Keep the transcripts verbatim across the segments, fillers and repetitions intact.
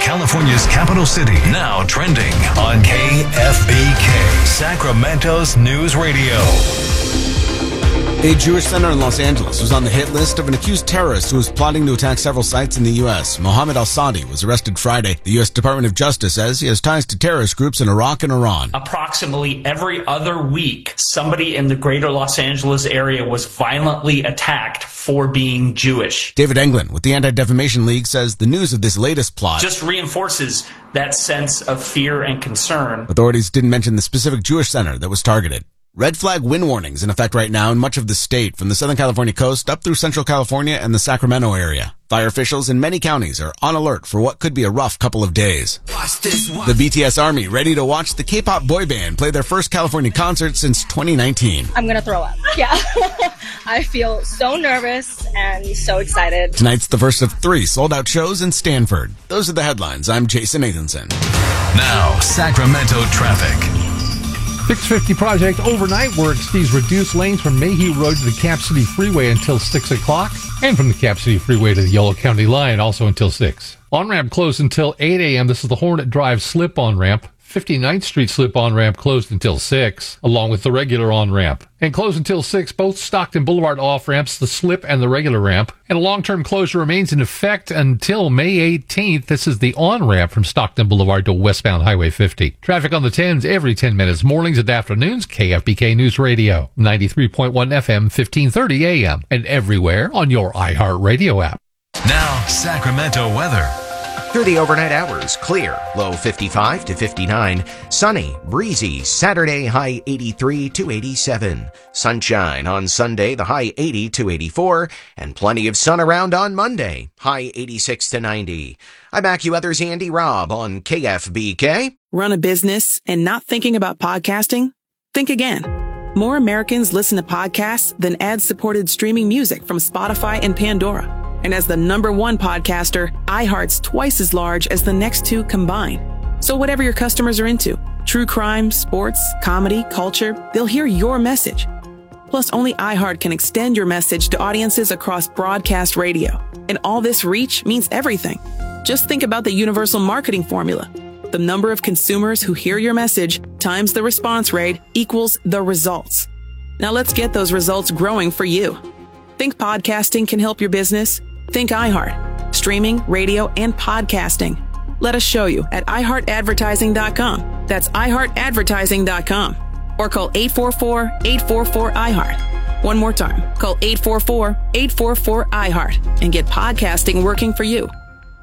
California's capital city. Now trending on K F B K, Sacramento's news radio. A Jewish center in Los Angeles was on the hit list of an accused terrorist who was plotting to attack several sites in the U S. Mohammed al-Sadi was arrested Friday. The U S Department of Justice says he has ties to terrorist groups in Iraq and Iran. Approximately every other week, somebody in the greater Los Angeles area was violently attacked for being Jewish. David Englund with the Anti-Defamation League says the news of this latest plot just reinforces that sense of fear and concern. Authorities didn't mention the specific Jewish center that was targeted. Red flag wind warnings in effect right now in much of the state, from the Southern California coast up through Central California and the Sacramento area. Fire officials in many counties are on alert for what could be a rough couple of days. Watch this, watch. The B T S Army ready to watch the K-pop boy band play their first California concert since twenty nineteen. I'm gonna throw up. Yeah. I feel so nervous and so excited. Tonight's the first of three sold-out shows in Stanford. Those are the headlines. I'm Jason Nathanson. Now, Sacramento traffic. six fifty Project overnight work sees reduced lanes from Mayhew Road to the Cap City Freeway until six o'clock, and from the Cap City Freeway to the Yolo County line also until six. On-ramp closed until eight a.m. This is the Hornet Drive slip-on ramp. fifty-ninth Street slip-on ramp closed until six, along with the regular on-ramp. And closed until six, both Stockton Boulevard off-ramps, the slip and the regular ramp. And a long-term closure remains in effect until May eighteenth. This is the on-ramp from Stockton Boulevard to westbound Highway fifty. Traffic on the tens every ten minutes, mornings and afternoons. K F B K News Radio, ninety-three point one F M, fifteen thirty A M, and everywhere on your iHeartRadio app. Now, Sacramento weather. Through the overnight hours, clear, low fifty-five to fifty-nine, sunny, breezy, Saturday, high eighty-three to eighty-seven, sunshine on Sunday, the high eighty to eighty-four, and plenty of sun around on Monday, high eighty-six to ninety. I'm AccuWeather's Andy Robb on K F B K. Run a business and not thinking about podcasting? Think again. More Americans listen to podcasts than ad-supported streaming music from Spotify and Pandora. And as the number one podcaster, iHeart's twice as large as the next two combined. So whatever your customers are into, true crime, sports, comedy, culture, they'll hear your message. Plus, only iHeart can extend your message to audiences across broadcast radio. And all this reach means everything. Just think about the universal marketing formula. The number of consumers who hear your message times the response rate equals the results. Now let's get those results growing for you. Think podcasting can help your business? Think iHeart. Streaming, radio, and podcasting. Let us show you at i heart advertising dot com. That's i heart advertising dot com. Or call eight four four, eight four four, I heart. One more time. Call eight four four, eight four four, I heart and get podcasting working for you.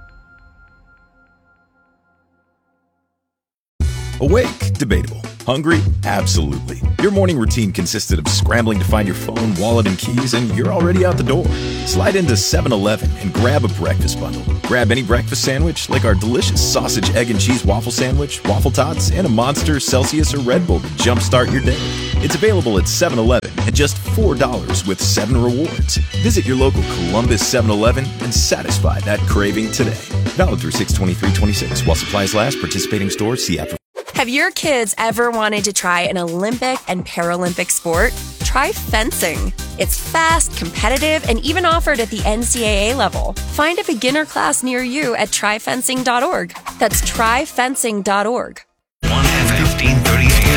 Awake? Debatable. Hungry? Absolutely. Your morning routine consisted of scrambling to find your phone, wallet, and keys, and you're already out the door. Slide into seven eleven and grab a breakfast bundle. Grab any breakfast sandwich, like our delicious sausage, egg, and cheese waffle sandwich, waffle tots, and a Monster, Celsius, or Red Bull to jumpstart your day. It's available at seven eleven at just four dollars with seven rewards. Visit your local Columbus seven eleven and satisfy that craving today. Valid through six twenty-three twenty-six. While supplies last, participating stores, see app. Have your kids ever wanted to try an Olympic and Paralympic sport? Try fencing. It's fast, competitive, and even offered at the N C double A level. Find a beginner class near you at try fencing dot org. That's try fencing dot org. one fifteen thirty A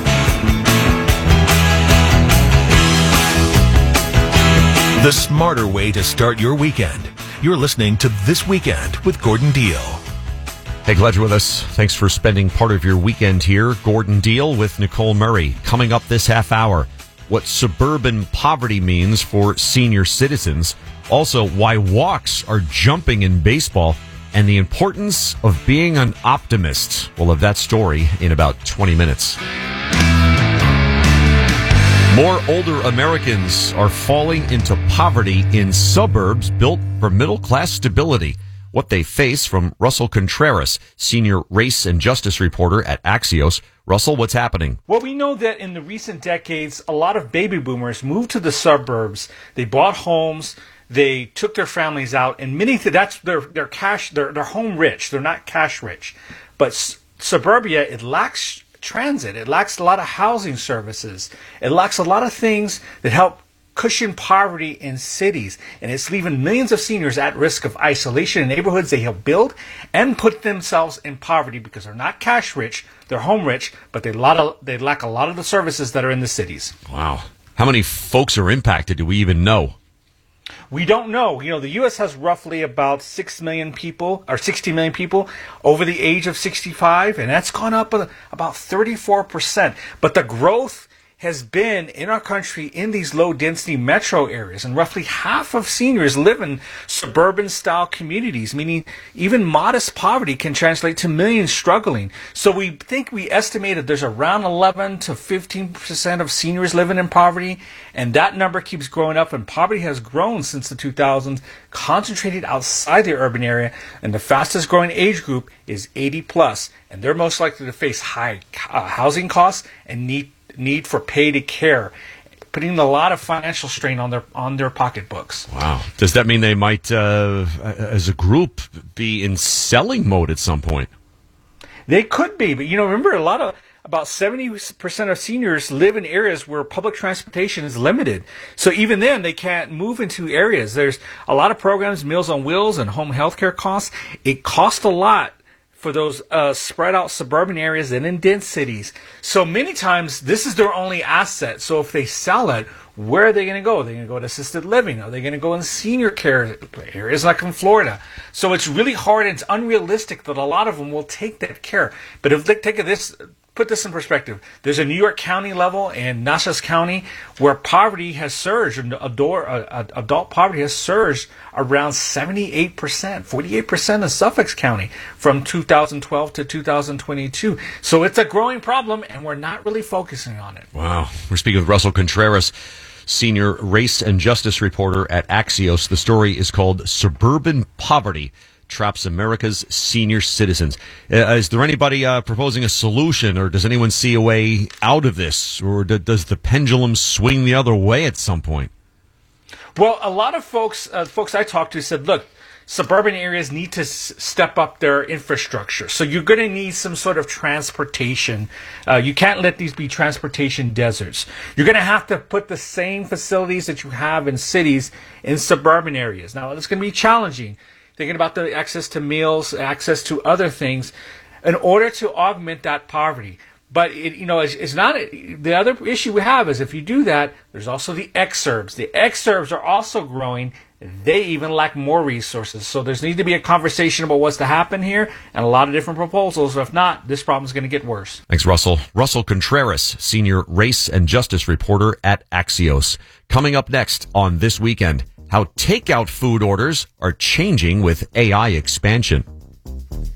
M. The smarter way to start your weekend. You're listening to This Weekend with Gordon Deal. Hey, glad you're with us. Thanks for spending part of your weekend here. Gordon Deal with Nicole Murray. Coming up this half hour, what suburban poverty means for senior citizens. Also, why walks are jumping in baseball, and the importance of being an optimist. We'll have that story in about twenty minutes. More older Americans are falling into poverty in suburbs built for middle-class stability. What they face, from Russell Contreras, senior race and justice reporter at Axios. Russell, what's happening? Well, we know that in the recent decades, a lot of baby boomers moved to the suburbs. They bought homes. They took their families out, and many that's they're they're cash they're they're home rich. They're not cash rich, but s- suburbia it lacks transit. It lacks a lot of housing services. It lacks a lot of things that help cushion poverty in cities, and it's leaving millions of seniors at risk of isolation in neighborhoods they help build and put themselves in poverty because they're not cash rich, they're home rich, but they, lot of, they lack a lot of the services that are in the cities. Wow. How many folks are impacted? Do we even know? We don't know. You know, the U S has roughly about six million people, or sixty million people over the age of sixty-five, and that's gone up about thirty-four percent. But the growth has been in our country in these low-density metro areas, and roughly half of seniors live in suburban-style communities, meaning even modest poverty can translate to millions struggling. So we think we estimated there's around eleven to fifteen percent of seniors living in poverty, and that number keeps growing up, and poverty has grown since the two thousands, concentrated outside the urban area, and the fastest-growing age group is eighty plus, and they're most likely to face high uh, housing costs and need need for paid care, putting a lot of financial strain on their on their pocketbooks. Wow. Does that mean they might, uh, as a group, be in selling mode at some point? They could be, but you know, remember a lot of about seventy percent of seniors live in areas where public transportation is limited. So even then, they can't move into areas. There's a lot of programs, Meals on Wheels and home health care costs. It costs a lot for those uh, spread out suburban areas and in dense cities. So many times this is their only asset. So if they sell it, where are they going to go? Are they going to go to assisted living? Are they going to go in senior care areas like in Florida? So it's really hard and it's unrealistic that a lot of them will take that care. But if they take this, put this in perspective, there's a New York County level and Nassau County where poverty has surged, and adult poverty has surged around seventy-eight percent, forty-eight percent in Suffolk County from two thousand twelve to two thousand twenty-two. So it's a growing problem, and we're not really focusing on it. Wow. We're speaking with Russell Contreras, senior race and justice reporter at Axios. The story is called Suburban Poverty Traps America's Senior Citizens. Uh, is there anybody uh, proposing a solution, or does anyone see a way out of this? Or do, does the pendulum swing the other way at some point? Well, a lot of folks, uh, folks I talked to said, look, suburban areas need to s- step up their infrastructure. So you're going to need some sort of transportation. Uh, you can't let these be transportation deserts. You're going to have to put the same facilities that you have in cities in suburban areas. Now, it's going to be challenging. Thinking about the access to meals, access to other things, in order to augment that poverty. But it, you know, it's, it's not the other issue we have is if you do that, there's also the exurbs. The exurbs are also growing. They even lack more resources. So there's need to be a conversation about what's to happen here, and a lot of different proposals. If not, this problem is going to get worse. Thanks, Russell. Russell Contreras, senior race and justice reporter at Axios. Coming up next on This Weekend, how takeout food orders are changing with A I expansion.